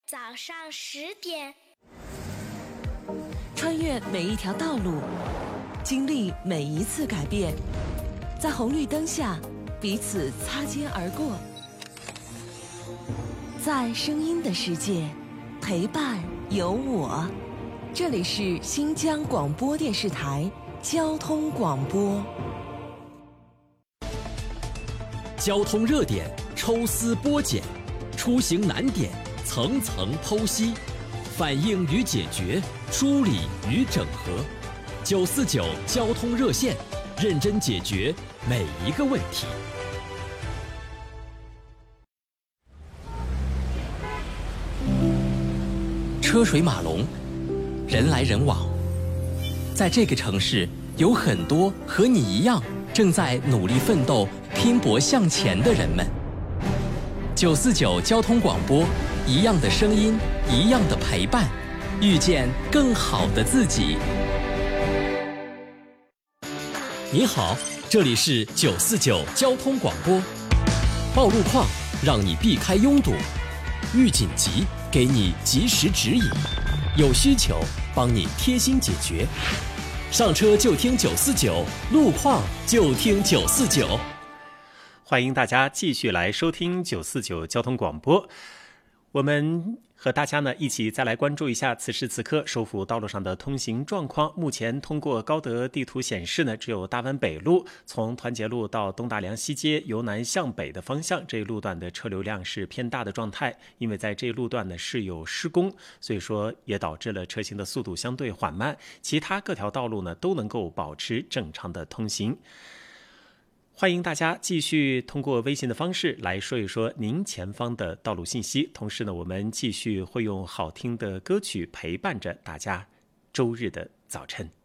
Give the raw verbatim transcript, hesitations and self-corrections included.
早上十点， 穿越每一条道路，经历每一次改变，在红绿灯下彼此擦肩而过，在声音的世界陪伴有我。这里是新疆广播电视台交通广播。 交通热点抽丝剥茧，出行难点层层剖析，反映与解决，梳理与整合。九四九交通热线，认真解决每一个问题。车水马龙，人来人往，在这个城市，有很多和你一样正在努力奋斗、拼搏向前的人们。九四九交通广播，一样的声音，一样的陪伴，遇见更好的自己。你好，这里是九四九交通广播。报路况，让你避开拥堵；遇紧急，给你及时指引；有需求，帮你贴心解决。上车就听九四九，路况就听九四九。欢迎大家继续来收听九四九交通广播。我们和大家呢一起再来关注一下此时此刻首府道路上的通行状况。目前通过高德地图显示呢，只有大湾北路从团结路到东大梁西街由南向北的方向，这一路段的车流量是偏大的状态。因为在这一路段呢是有施工，所以说也导致了车行的速度相对缓慢。其他各条道路呢都能够保持正常的通行。欢迎大家继续通过微信的方式来说一说您前方的道路信息，同时呢，我们继续会用好听的歌曲陪伴着大家周日的早晨。